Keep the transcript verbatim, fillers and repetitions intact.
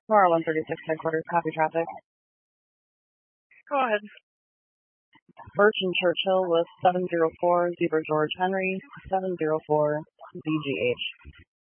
Nora one thirty-six headquarters, copy traffic. Go ahead. Birch and Churchill with seven zero four, Zebra George Henry, seven zero four, Z G H.